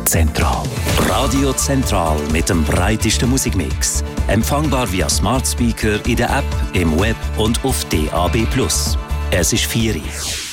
Zentral. Radio Zentral mit dem breitesten Musikmix. Empfangbar via Smart Speaker in der App, im Web und auf DAB+. Es ist 4 Uhr.